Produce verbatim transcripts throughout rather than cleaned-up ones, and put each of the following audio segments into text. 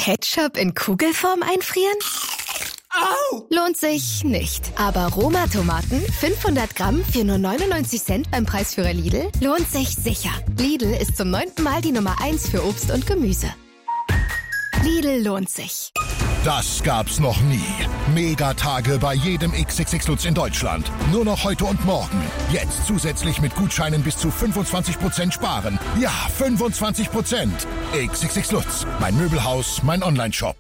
Ketchup in Kugelform einfrieren? Au! Lohnt sich nicht. Aber Roma-Tomaten, fünfhundert Gramm für nur neunundneunzig Cent beim Preisführer Lidl, lohnt sich sicher. Lidl ist zum neunten Mal die Nummer eins für Obst und Gemüse. Lidl lohnt sich. Das gab's noch nie. Megatage bei jedem X X X Lutz in Deutschland. Nur noch heute und morgen. Jetzt zusätzlich mit Gutscheinen bis zu fünfundzwanzig Prozent sparen. Ja, fünfundzwanzig Prozent. X X X Lutz. Mein Möbelhaus, mein Onlineshop.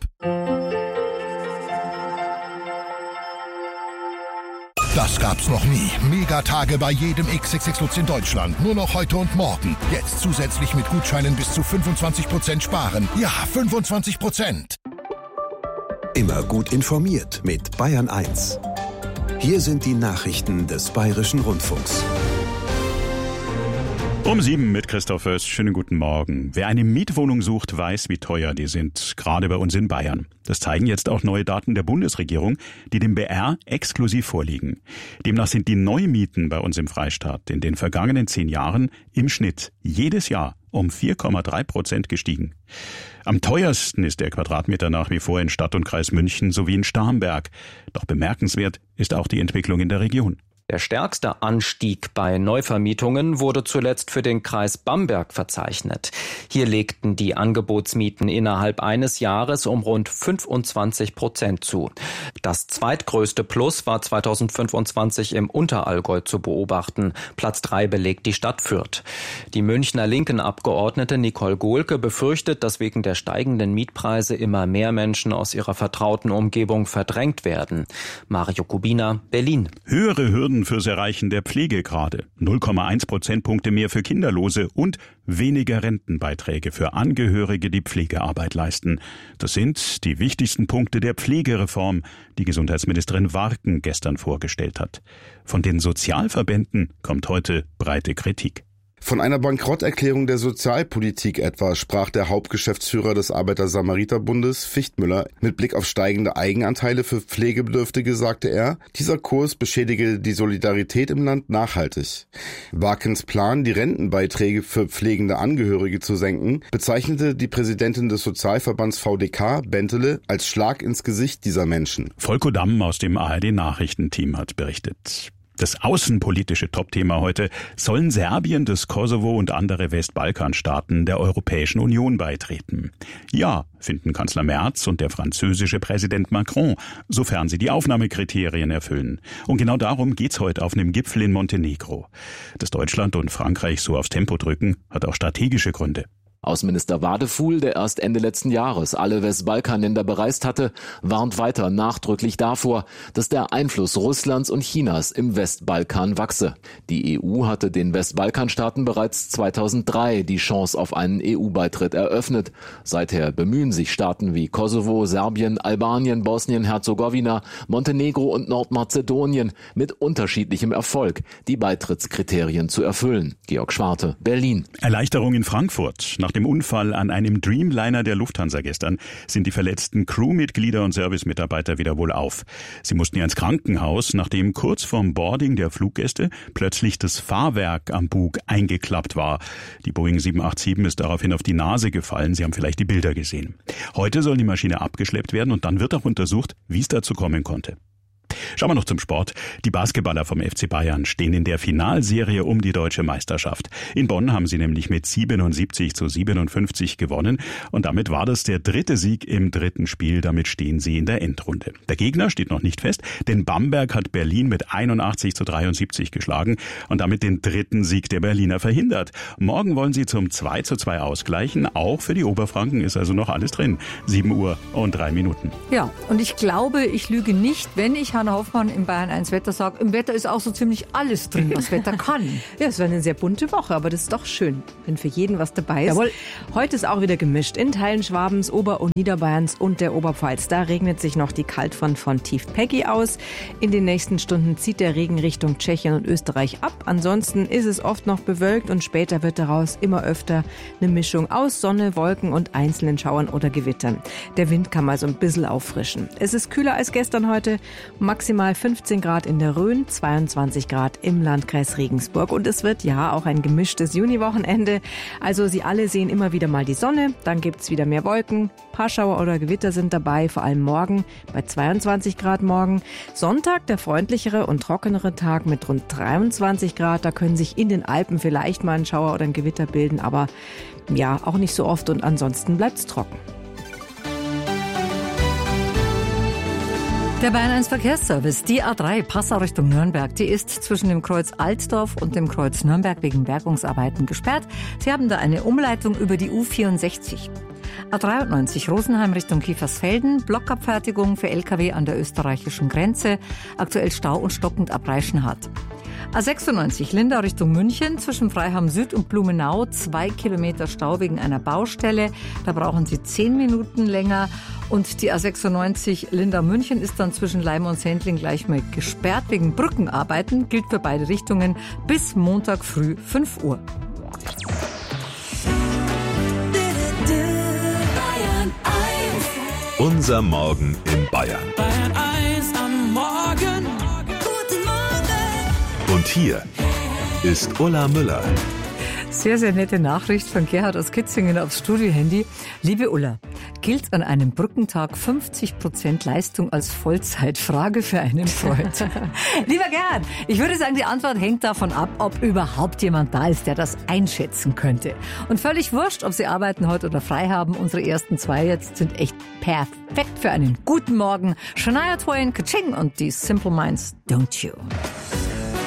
Das gab's noch nie. Megatage bei jedem X X X Lutz in Deutschland. Nur noch heute und morgen. Jetzt zusätzlich mit Gutscheinen bis zu fünfundzwanzig Prozent sparen. Ja, fünfundzwanzig Prozent. Immer gut informiert mit Bayern eins. Hier sind die Nachrichten des Bayerischen Rundfunks. Um sieben mit Christoph Föst. Schönen guten Morgen. Wer eine Mietwohnung sucht, weiß, wie teuer die sind, gerade bei uns in Bayern. Das zeigen jetzt auch neue Daten der Bundesregierung, die dem B R exklusiv vorliegen. Demnach sind die Neumieten bei uns im Freistaat in den vergangenen zehn Jahren im Schnitt jedes Jahr um vier Komma drei Prozent gestiegen. Am teuersten ist der Quadratmeter nach wie vor in Stadt und Kreis München sowie in Starnberg. Doch bemerkenswert ist auch die Entwicklung in der Region. Der stärkste Anstieg bei Neuvermietungen wurde zuletzt für den Kreis Bamberg verzeichnet. Hier legten die Angebotsmieten innerhalb eines Jahres um rund fünfundzwanzig Prozent zu. Das zweitgrößte Plus war zweitausendfünfundzwanzig im Unterallgäu zu beobachten. Platz drei belegt die Stadt Fürth. Die Münchner Linken-Abgeordnete Nicole Gohlke befürchtet, dass wegen der steigenden Mietpreise immer mehr Menschen aus ihrer vertrauten Umgebung verdrängt werden. Mario Kubina, Berlin. Höhere Hürden fürs Erreichen der Pflegegrade, null Komma eins Prozentpunkte mehr für Kinderlose und weniger Rentenbeiträge für Angehörige, die Pflegearbeit leisten. Das sind die wichtigsten Punkte der Pflegereform, die Gesundheitsministerin Warken gestern vorgestellt hat. Von den Sozialverbänden kommt heute breite Kritik. Von einer Bankrotterklärung der Sozialpolitik etwa sprach der Hauptgeschäftsführer des Arbeiter-Samariter-Bundes, Fichtmüller. Mit Blick auf steigende Eigenanteile für Pflegebedürftige sagte er, dieser Kurs beschädige die Solidarität im Land nachhaltig. Warkens Plan, die Rentenbeiträge für pflegende Angehörige zu senken, bezeichnete die Präsidentin des Sozialverbands V D K, Bentele, als Schlag ins Gesicht dieser Menschen. Volker Damm aus dem A R D-Nachrichtenteam hat berichtet. Das außenpolitische Topthema heute: Sollen Serbien, das Kosovo und andere Westbalkanstaaten der Europäischen Union beitreten? Ja, finden Kanzler Merz und der französische Präsident Macron, sofern sie die Aufnahmekriterien erfüllen. Und genau darum geht's heute auf einem Gipfel in Montenegro. Dass Deutschland und Frankreich so aufs Tempo drücken, hat auch strategische Gründe. Außenminister Wadefuhl, der erst Ende letzten Jahres alle Westbalkanländer bereist hatte, warnt weiter nachdrücklich davor, dass der Einfluss Russlands und Chinas im Westbalkan wachse. Die E U hatte den Westbalkanstaaten bereits zweitausenddrei die Chance auf einen E U-Beitritt eröffnet. Seither bemühen sich Staaten wie Kosovo, Serbien, Albanien, Bosnien-Herzegowina, Montenegro und Nordmazedonien mit unterschiedlichem Erfolg, die Beitrittskriterien zu erfüllen. Georg Schwarte, Berlin. Erleichterung in Frankfurt. Nach dem Unfall an einem Dreamliner der Lufthansa gestern sind die verletzten Crewmitglieder und Servicemitarbeiter wieder wohlauf. Sie mussten ja ins Krankenhaus, nachdem kurz vorm Boarding der Fluggäste plötzlich das Fahrwerk am Bug eingeklappt war. Die Boeing sieben acht sieben ist daraufhin auf die Nase gefallen. Sie haben vielleicht die Bilder gesehen. Heute soll die Maschine abgeschleppt werden und dann wird auch untersucht, wie es dazu kommen konnte. Schauen wir noch zum Sport. Die Basketballer vom F C Bayern stehen in der Finalserie um die deutsche Meisterschaft. In Bonn haben sie nämlich mit siebenundsiebzig zu siebenundfünfzig gewonnen und damit war das der dritte Sieg im dritten Spiel. Damit stehen sie in der Endrunde. Der Gegner steht noch nicht fest, denn Bamberg hat Berlin mit einundachtzig zu dreiundsiebzig geschlagen und damit den dritten Sieg der Berliner verhindert. Morgen wollen sie zum zwei zu zwei ausgleichen. Auch für die Oberfranken ist also noch alles drin. sieben Uhr und drei Minuten. Ja, und ich glaube, ich lüge nicht, wenn ich Hanna Hoffmann im Bayern eins Wetter sagt, im Wetter ist auch so ziemlich alles drin, was Wetter kann. Ja, es war eine sehr bunte Woche, aber das ist doch schön, wenn für jeden was dabei ist. Jawohl. Heute ist auch wieder gemischt. In Teilen Schwabens, Ober- und Niederbayerns und der Oberpfalz. Da regnet sich noch die Kaltfront von Tief Peggy aus. In den nächsten Stunden zieht der Regen Richtung Tschechien und Österreich ab. Ansonsten ist es oft noch bewölkt und später wird daraus immer öfter eine Mischung aus Sonne, Wolken und einzelnen Schauern oder Gewittern. Der Wind kann mal so ein bisschen auffrischen. Es ist kühler als gestern heute. Maximal maximal fünfzehn Grad in der Rhön, zweiundzwanzig Grad im Landkreis Regensburg. Und es wird ja auch ein gemischtes Juniwochenende. Also Sie alle sehen immer wieder mal die Sonne, dann gibt's wieder mehr Wolken. Paar Schauer oder Gewitter sind dabei, vor allem morgen bei zweiundzwanzig Grad morgen. Sonntag der freundlichere und trockenere Tag mit rund dreiundzwanzig Grad. Da können sich in den Alpen vielleicht mal ein Schauer oder ein Gewitter bilden, aber ja, auch nicht so oft und ansonsten bleibt's trocken. Der Bayern eins Verkehrsservice, die A drei Passau Richtung Nürnberg, die ist zwischen dem Kreuz Altdorf und dem Kreuz Nürnberg wegen Bergungsarbeiten gesperrt. Sie haben da eine Umleitung über die U vierundsechzig. A dreiundneunzig Rosenheim Richtung Kiefersfelden, Blockabfertigung für L K W an der österreichischen Grenze, aktuell Stau und stockend ab Reichenhall. A sechsundneunzig Lindau Richtung München, zwischen Freiham Süd und Blumenau, zwei Kilometer Stau wegen einer Baustelle. Da brauchen Sie zehn Minuten länger. Und die A sechsundneunzig Lindau München ist dann zwischen Leim und Sendling gleich mal gesperrt wegen Brückenarbeiten. Gilt für beide Richtungen bis Montag früh fünf Uhr. Unser Morgen in Bayern. Bayern eins am Morgen. Guten Morgen. Und hier ist Ulla Müller. Sehr, sehr nette Nachricht von Gerhard aus Kitzingen aufs Studiohandy. Liebe Ulla, gilt an einem Brückentag fünfzig Prozent Leistung als Vollzeit? Frage für einen Freund. Lieber Gerhard, ich würde sagen, die Antwort hängt davon ab, ob überhaupt jemand da ist, der das einschätzen könnte. Und völlig wurscht, ob Sie arbeiten heute oder frei haben. Unsere ersten zwei jetzt sind echt perfekt für einen guten Morgen. Shania Twain, Kaching und die Simple Minds, Don't You.